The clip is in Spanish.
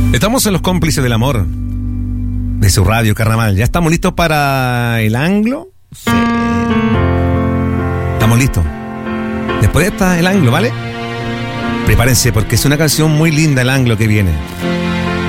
Estamos en los cómplices del amor de su radio Carnaval. ¿Ya estamos listos para el anglo? Sí. Estamos listos. Después está el anglo, ¿vale? Prepárense porque es una canción muy linda el anglo que viene.